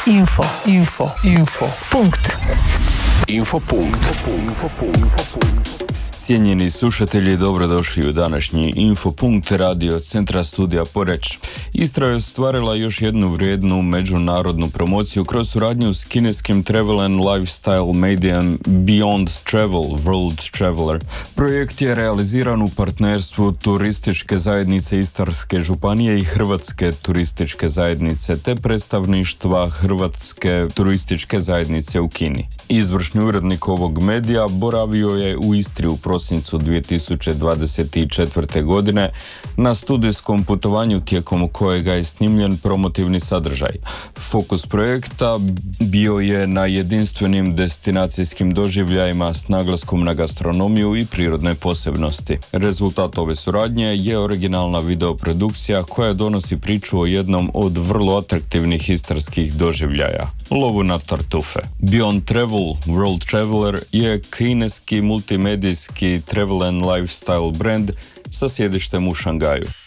Cijenjeni slušatelji, dobrodošli u današnji Infopunkt radio Centra studija Poreč. Istra je ostvarila još jednu vrijednu međunarodnu promociju kroz suradnju s kineskim travel and lifestyle medijom Beyond Travel, World Traveler. Projekt je realiziran u partnerstvu Turističke zajednice Istarske županije i Hrvatske turističke zajednice te predstavništva Hrvatske turističke zajednice u Kini. Izvršni urednik ovog medija boravio je u Istri u prosincu 2024. godine na studijskom putovanju tijekom kojega je snimljen promotivni sadržaj. Fokus projekta bio je na jedinstvenim destinacijskim doživljajima s naglaskom na gastronomiju i prirodne posebnosti. Rezultat ove suradnje je originalna videoprodukcija koja donosi priču o jednom od vrlo atraktivnih istarskih doživljaja, lovu na tartufe. Beyond Travel, World Traveler je kineski multimedijski travel and lifestyle brand sa sjedištem u Šangaju.